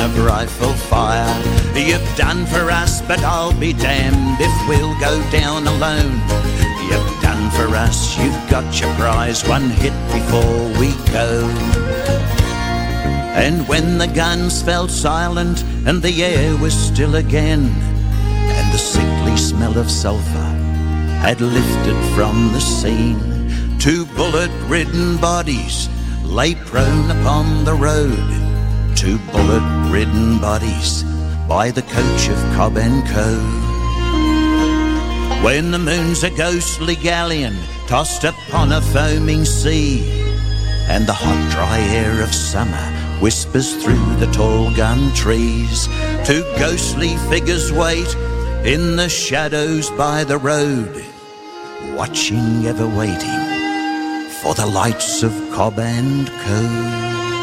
of rifle fire. You've done for us, but I'll be damned if we'll go down alone. You've done for us, you've got your prize, one hit before we go. And when the guns fell silent and the air was still again, and the sickly smell of sulphur had lifted from the scene, 2 bullet-ridden bodies lay prone upon the road. 2 bullet-ridden bodies by the coach of Cobb and Co. When the moon's a ghostly galleon tossed upon a foaming sea, and the hot dry air of summer whispers through the tall gum trees, 2 ghostly figures wait in the shadows by the road, watching, ever waiting for the lights of Cobb and Co.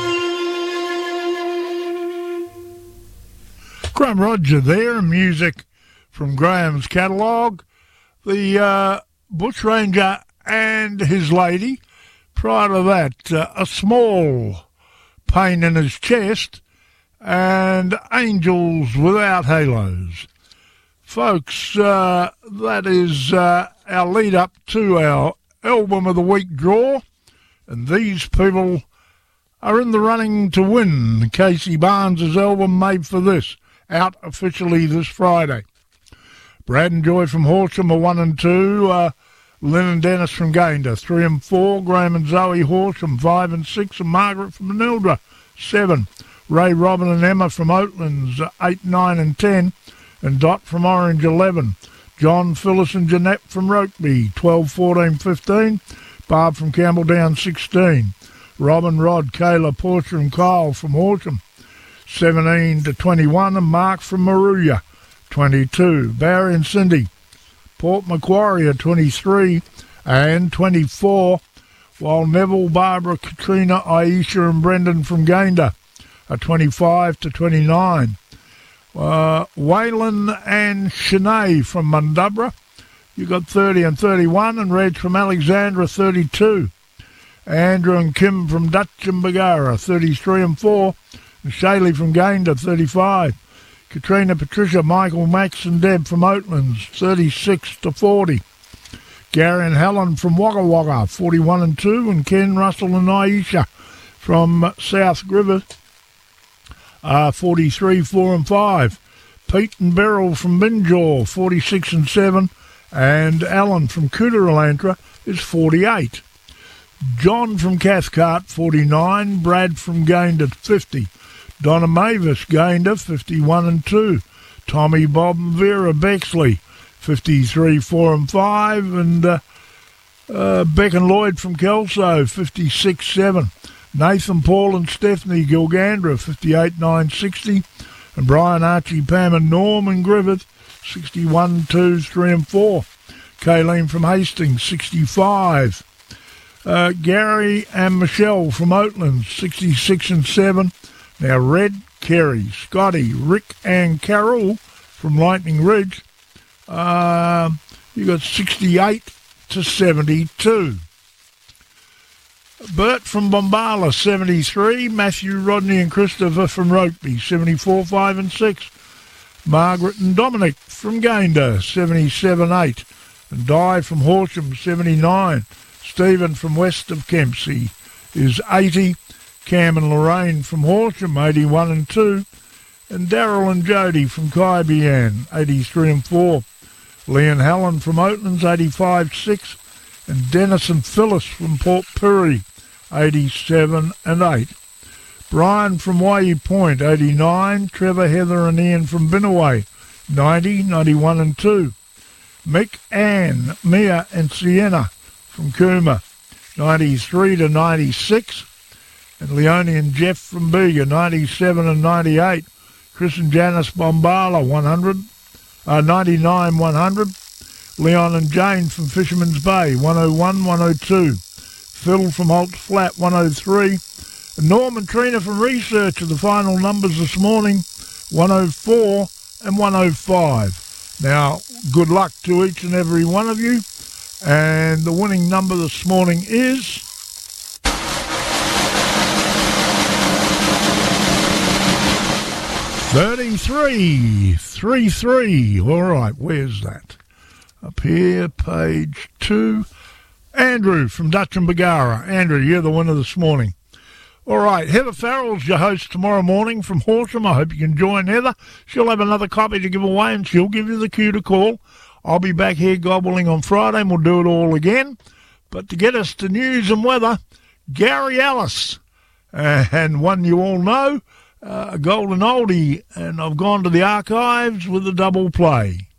Graham Roger there, music from Graham's catalogue. The Bushranger and his lady. Prior to that, a small pain in his chest and Angels Without Halos. Folks, that is our lead up to our Album of the Week draw, and these people are in the running to win Casey Barnes' album Made for This, out officially this Friday. Brad and Joy from Horsham are 1 and 2, Lynn and Dennis from Gayndah 3 and 4, Graham and Zoe Horsham 5 and 6, and Margaret from Manildra 7, Ray, Robin and Emma from Oatlands 8, 9 and 10, and Dot from Orange 11, John, Phyllis and Jeanette from Rokeby 12, 14, 15, Barb from Campbelldown 16, Robin, Rod, Kayla, Portia and Kyle from Horsham 17 to 21, and Mark from Maruya 22, Barry and Cindy Port Macquarie are 23 and 24, while Neville, Barbara, Katrina, Aisha and Brendan from Gayndah are 25 to 29. Waylon and Shanae from Mundubra, you got 30 and 31, and Reg from Alexandra 32. Andrew and Kim from Dutch and Bagara 33 and 4, and Shaylee from Gayndah 35. Katrina, Patricia, Michael, Max and Deb from Oatlands 36 to 40. Gary and Helen from Wagga Wagga 41 and 2, and Ken, Russell and Aisha from South Griffith 43, 4 and 5. Pete and Beryl from Binjaw 46 and 7, and Alan from Cooterantra is 48. John from Cathcart 49, Brad from Gayndah 50. Donna Mavis, Gayndah, 51 and 2. Tommy, Bob and Vera Bexley, 53, 4 and 5. And Beck and Lloyd from Kelso, 56, 7. Nathan, Paul and Stephanie Gilgandra, 58, 9, 60. And Brian, Archie, Pam and Norm and Griffith, 61, 2, 3 and 4. Kayleen from Hastings, 65. Gary and Michelle from Oatlands, 66 and 7. Now, Red, Kerry, Scotty, Rick and Carol from Lightning Ridge, you got 68 to 72. Bert from Bombala, 73. Matthew, Rodney and Christopher from Rokeby, 74, 5 and 6. Margaret and Dominic from Gayndah, 77, 8. And Di from Horsham, 79. Stephen from west of Kempsey is 80. Cam and Lorraine from Horsham, 81 and 2. And Daryl and Jody from Kaibian, 83 and 4. Lee and Helen from Oatlands, 85, 6. And Dennis and Phyllis from Port Pirie, 87 and 8. Brian from Waihee Point, 89. Trevor, Heather and Ian from Binnaway, 90, 91 and 2. Mick, Ann, Mia and Sienna from Cooma, 93 to 96. And Leonie and Jeff from Bega, 97 and 98. Chris and Janice Bombala, 99, 100. Leon and Jane from Fisherman's Bay, 101, 102. Phil from Holt's Flat, 103. And Norm and Trina from Research are the final numbers this morning, 104 and 105. Now, good luck to each and every one of you. And the winning number this morning is... 33. All right, where's that? Up here, page 2. Andrew from Dutch and Bagara. Andrew, you're the winner this morning. All right, Heather Farrell's your host tomorrow morning from Horsham. I hope you can join Heather. She'll have another copy to give away, and she'll give you the cue to call. I'll be back here gobbling on Friday, and we'll do it all again. But to get us to news and weather, Gary Ellis, and one you all know, a golden oldie, and I've gone to the archives with a double play.